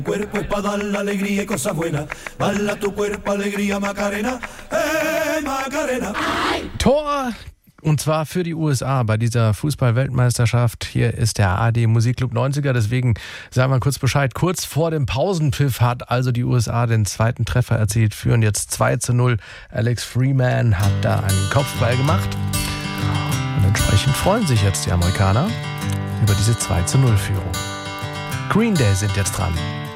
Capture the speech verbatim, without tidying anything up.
Cuerpo es para dar la alegría y cosas buenas. Bala tu cuerpo, alegría, Macarena. Hey, Macarena. Tor! Und zwar für die U S A bei dieser Fußball-Weltmeisterschaft. Hier ist der A R D Musikclub neunziger, deswegen sagen wir kurz Bescheid. Kurz vor dem Pausenpfiff hat also die U S A den zweiten Treffer erzielt, führen jetzt zwei zu null. Alex Freeman hat da einen Kopfball gemacht. Und entsprechend freuen sich jetzt die Amerikaner über diese zwei zu null Führung. Green Day sind jetzt dran.